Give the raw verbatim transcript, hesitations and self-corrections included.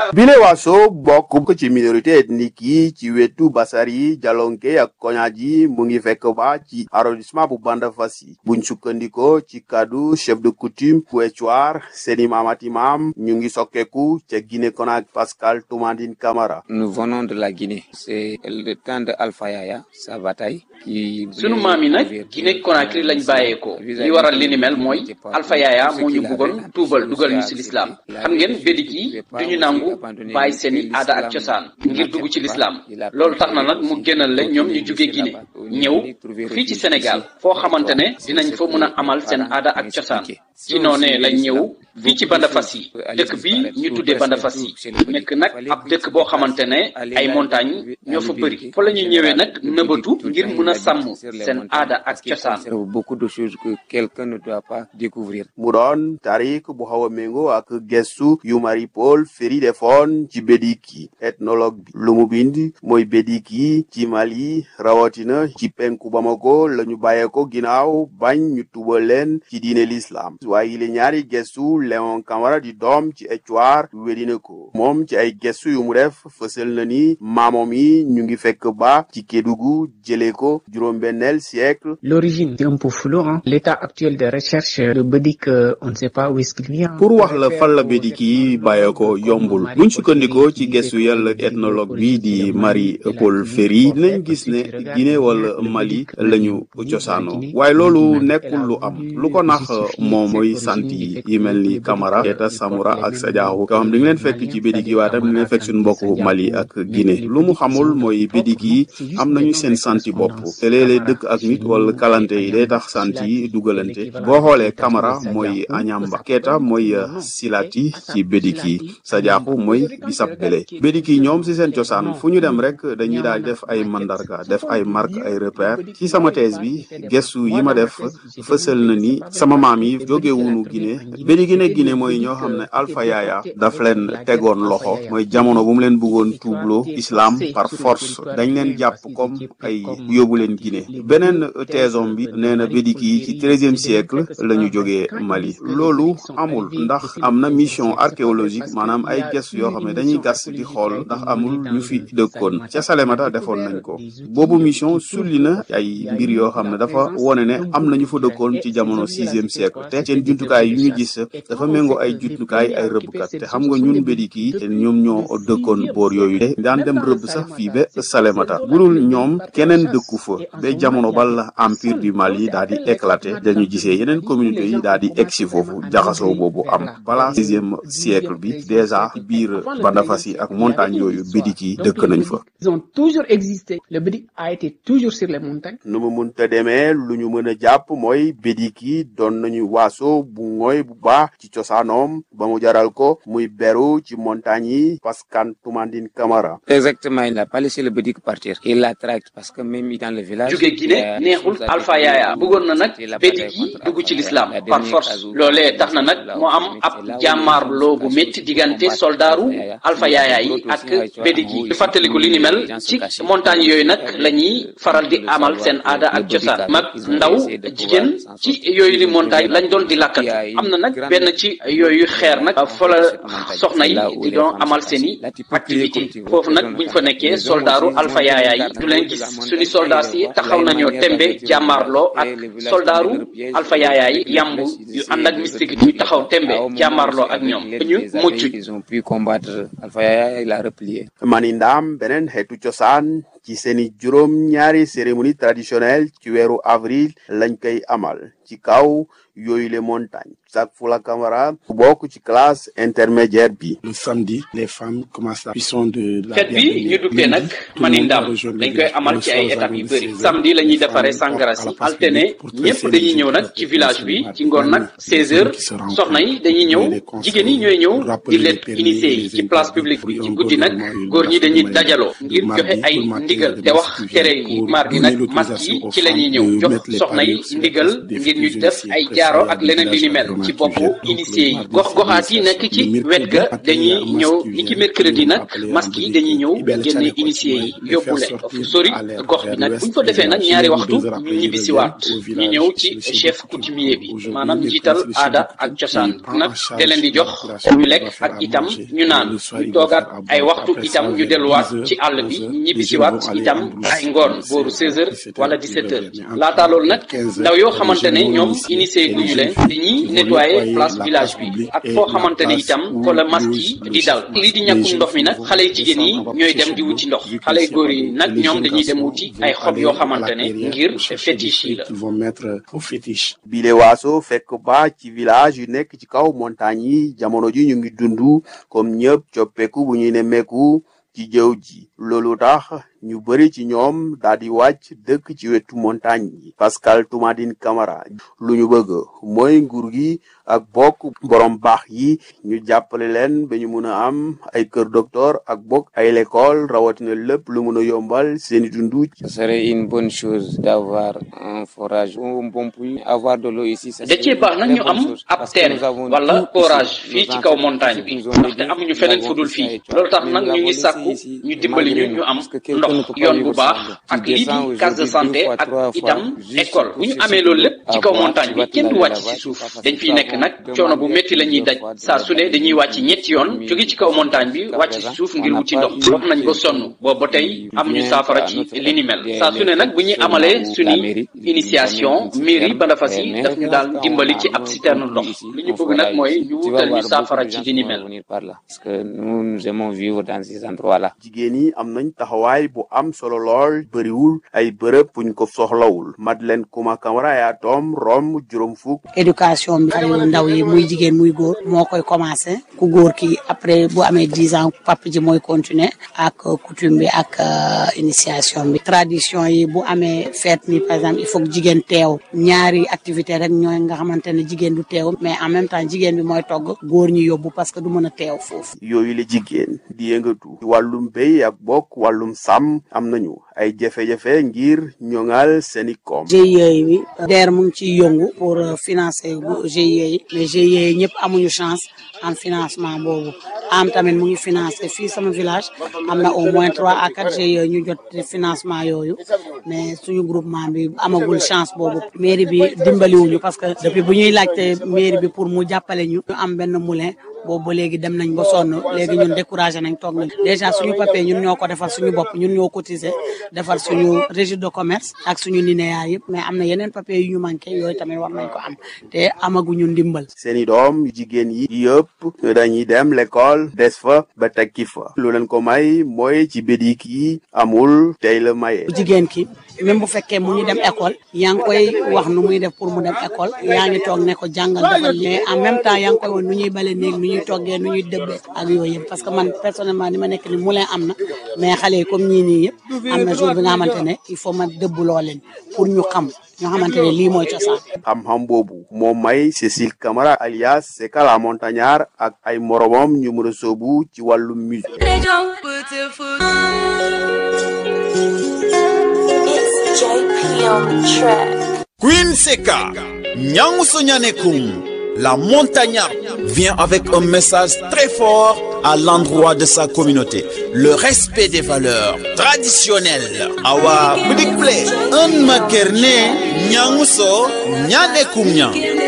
bile waaso bokk ci minorité ethnique yi ci wetu Basari Jalonke ak Koñaaji mu ngi fekk ba ci arrondissement bu Bandafassi buñ sukkandiko ci kaddu chef de coutume bu Éthiouar seeni maamati maam ñu ngi sokkeku ca Guinée Conakry Pascal Toumandine Camara. Nous venons de la Guinée. C'est le temps de Alpha Yaya sa bataille qui sunu maam yi nag Guinée Conakry lañ bàyyeekoo li waral li ni mel mooy Alpha Yaya moo ñu bëggoon tuubal dugal ñu ci l'islam xam ngeen bédik yi duñu nangu bàyyi seeni aada ak cosaan ngir dugg ci l'islam loolu tax na nag mu génnal la ñoom ñu jóge Guinée ñëw fii ci Sénégal foo xamante ne dinañ fa mën a amal seen aada ak cosaan ci noonee lañ ñëw fii ci Bandafassi dëkk bi ñu tuddee Bandafassi nekk nag ab dëkk boo xamante ne ay montagne ñoo fa bëri fa la ñu ñëwee nag nëbatu ngir mën a sàmm seen aada ak cosaan. beaucoup de choses que quelqu'un ne doit pas découvrir. mu doon tarik bu xaw a méngoo ak gestu yu Marie Paul Ferry defoon ci bédik yi ethnologue bi lu mu bind mooy bédik yi ci Mali rawatina ci penku Bamako la ñu bàyyeeko ginnaaw bañ ñu tubal leen ci diine l'islam waaye li ñaari gestu Léon Camara di doom ci Éthiouar wedina ko moom ci ay gestu yu mu def fësal na ni maamoom yi ñu ngi fekk ba ci Kédougou jëlee ko juróom-benneel siècle. L'origine est un peu floue, hein. L'état actuel de recherche de bédik on ne sait pas où est-ce qu'il vient. pour wax la fan la bédik yi bàyyeeko yombul buñ sukkandikoo ci gestu yàlla ethnologue bi di Marie Paul Ferry dinañ gis ne Guinée wala Mali lañu cosaanoo waaye loolu nekkul lu am lu ko nax moom mooy sant yi yi mel ni Camara Keita Samoura ak Sadiakhou yoo xam di nga leen fekk ci bédik yi waaye tam di nga leen fekk suñu mbokku Mali ak Guinée lu mu xamul mooy bédik yi am nañu seen santi bopp te léeg-léeg dëkk ak nit wala kalante yi day tax sant yi dugalante boo xoolee Camara mooy Añamba Keita mooy Silati ci bédik yi Sadiakhou mooy Bissap Bélé bédik yi ñoom si seen cosaan fu ñu dem rek dañuy daal def ay mandarga def ay marque ay repère ci sama thèse bi gestu yi ma def fësal na ni sama maam yi jóge wunu Guinée bédik yi ne Guinée mooy ñoo xam ne Alpha Yaya daf leen tegoon loxo mooy jamono bu mu leen bëggoon tuubloo islam par force dañ leen jàpp comme ay yóbbu leen Guinée beneen thèsom bi nee na bédik yi ci treizième siècle la ñu jógee Mali loolu amul ndax am na mission archéologique maanaam ay gestu yoo xam ne dañuy gas di xool ndax amul ñu fi dëkkoon ca Salémata defoon nañ ko boobu mission sulli na ay mbir yoo xam ne dafa wone ne am nañu fa dëkkoon ci jamono sixième siècle te seen jumtukaay yu ñu gis dafa méngoo ay jumtukaay ay rëbbkat te xam nga ñun bédik yi te ñoom ñoo dëkkoon boor yooyu te daan dem rëbb sax fii ba Salémata budul ñoom keneen dëkku fa ba jamono bal empire du Mali daal di éclaté dañu gisee yeneen communauté yi daal di egsi foofu jaxasoo boobu am balaa sixième siècle bi déjà biir Bandafassi ak montagne yooyu bédik yi dëkk nañ fa. Ils ont toujours existé. Le bédik a été toujours sur les montagnes. nu mu munta demee lu ñu mën a jàpp mooy bédik yi doon nañu waaso bu ngooy bu baax ci cosaanoom ba mu jaral ko muy beru ci montagne yi Pascal Toumandine Camara. Exactement, il n'a pas laissé le bédik partir. Il l'a traqué parce que même dans le village. jóge Guinée neexul Alpha Yaya bëggoon na nag bédik yi dugg ci l'islam par force loolee tax na nag moo am ab jàmmaarloo bu métti diggante soldaaru Alpha Yaya yi ak bédik yi di fàttaliku li ni mel ci montagne yooyu nag la ñuy faral di amal seen aada ak cosaan mag ndaw jigéen ci yooyu li montagne lañ doon di lakkatu am na nag benn ci yooyu xeer nag fa la soxna yi di doon amal seeni activité foofu nag buñ fa nekkee soldaaru Alpha Yaya yi du leen gis suñu soldat si taxaw nañoo tembe jàmmaarloo ak soldaaru Alpha Yaya yi yamb yu ànd ak mystique ñu taxaw tembe jàmmaarloo ak ñoom ñu mucc. Ils ont pu combattre Alpha Yaya, il a replié. Manindam beneen xeetu cosaan ci seeni juróom ñaari cérémonie traditionnelle ci weeru avril lañ koy amal ci kaw yooyu les montagnes Jacques Fula Camara bokk ci classe intermédiaire bi. Le samedi les femmes commencent la cuisson de la fête bi ñu duppee nag Manindam dañ koy amal ci ay étapes yu bëri samedi la ñuy defaree sangara si altene ñëpp dañuy ñëw nag ci village bi ci ngoon nag seize heures soxna yi dañuy ñëw jigéen yi ñooy ñëw di leen initier yi ci place publique bi ci guddi nag góor ñi dañuy dajaloo ngir joxe ay ndigal te wax tere yi mardi nag mag yi ci la ñuy ñëw jox soxna yi ndigal ngir ñu def ay jaaro ak leneen li ni mel ci boppu initié yi gox goxaat yi nekk ci wet ga dañuy ñëw ni ki mercredi nag masque yi dañuy ñëw génne initié yi yóbbu leen fu sori gox bi nag buñ ko defee nag ñaari waxtu ñu ñibbisiwaat ñu ñëw ci chef coutumier bi maanaam njiital aada ak cosaan nag te leen di jox ñu lekk ak itam ñu naan ñu toogaat ay waxtu itam ñu delluwaat ci àll bi ñibbisiwaat itam ay ngoon booru seize heures wala dix-sept heures laataa loolu nag ndaw yoo xamante ne ñoom initié guñu leen dañuy nettoyer place village bi ak foo xamante ne itam fa la masque yi di dal lii di ñàkkum ndox mi nag xale yu jigéen yi ñooy dem di wuti ndox xale yu góor yi nag ñoom dañuy dem wuti ay xob yoo xamante ne ngir fétiche yi la. bile waaso fekk ba ci village yu nekk ci kaw montagne yi jamono ji ñu ngi dund comme ñëpp coppeeku bu ñuy nemmeeku ci jëw ji loolu tax ñu bëri ci ñoom daal di wàcc dëkk ci wetu montagne yi Pascal Toumadine Camara lu ñu bëgg mooy nguur gi ak bokk borom baax yi ñu jàppale leen ba ñu mun a am ay kër docteur ak bokk ay l'école rawatina lépp lu mun a yombal seeni dundu. Ce serait une bonne chose d'avoir un forage un bon puits avoir de l'eau ici. da cee baax nag ñu am ab teen wala forage fii ci kaw montagne bi ndaxte amuñu feneen fu dul fii loolu tax nag ñu ngi sàkku ñu dimbali ñu ñu am ndox yoon bu baax ak lii di case de santé ak itam école bu ñu amee loolu lépp ci kaw montagne bi kenn du wàcc ci suuf dañ fiy nekk nag coono bu métti la ñuy daj saa su ne dañuy wàcc ñetti yoon jóge ci kaw montagne bi wàcc ci suuf ngir wuti ndox wax nañ ba sonn boobu ba tey amuñu saafara ci li ni mel saa su ne nag bu ñuy amalee suñu initiation mairie Bandafassi daf ñu daal dimbali ci ab citerne ndox li ñu bëgg nag mooy ñu wutal ñu saafara ci li ni mel. Parce que nous nous aimons vivre dans ces endroits-là. jigéen yi am nañ taxawaay bu am solo lool bëriwul ay bërëb buñ ko soxlawul Madeleine Kouma Camara yaa doom rom juróom fukk. éducation bi xale yu ndaw yi muy jigéen muy góor moo koy commencé ku góor ki après bu amee dix ans papa ji mooy continuer ak coutume bi ak initiation bi tradition yi bu amee fête ni par exemple il faut que jigéen teew ñaari activité rek ñooy nga xamante ne jigéen du teew mais en même temps jigéen bi mooy togg góor ñi yóbbu parce que du mën a teew foofu. yooyu la jigéen di yëngatu ci wàllum béy ak bokk wàllum sàmm am nañu ay jafe-jafe ngir ñoŋal seeni koom. G I E bi D E R mu ngi ciy yëngu pour financer G I E yi mais G I E yi ñëpp amuñu chance am financement boobu am tamit mu ngi financer fii sama village am na au moins trois à quatre G I E ñu jot financement yooyu mais suñu groupement bi amagul chance boobu mairie bi dimbaliwuñu parce que depuis bu ñuy laajte mairie bi pour mu jàppale ñu ñu am benn moulin boobu ba léegi dem nañ ba sonn léegi ñun découragé nañ toog nañ déjà suñu papier ñun ñoo ko defal suñu bopp ñun ñoo cotiser defal suñu registre de commerce ak suñu linéa yëpp mais am na yeneen papier yu ñu manqué yooyu tamit war nañ ko am te amaguñu ndimbal. seeni doom jigéen yi yëpp dañuy dem l'école des fa ba tekki fa lu leen ko may mooy ci bédik yi amul tey la maye. jigéen ki même bu fekkee mu ngi dem école yaa ngi koy wax nu muy def pour mu dem école yaa ngi toog ne ko jàngal defal mais en même temps yaa ngi koy wax nu ñuy bale néeg nu ñuy toggee nu ñuy dëbbee ak yooyu yëpp parce que man personnellement ni ma nekk ni moulin am na mais xale yi comme ñii nii yëpp am na jour bi nga xamante ne il faut ma dëbbuloo leen pour ñu xam ñoo xamante ne lii mooy cosaan. xam-xam boobu moo may Cécile Camara alias Seka la montagnard ak ay moromam ñu mën a soobu ci wàllu musique. Queen Seka, Nyangu Sonyanekum, la montagnarde vient avec un message très fort à l'endroit de sa communauté. Le respect des valeurs traditionnelles. Awa Bidikple, un makerne, Nyangu So, Nyanekum Nyang.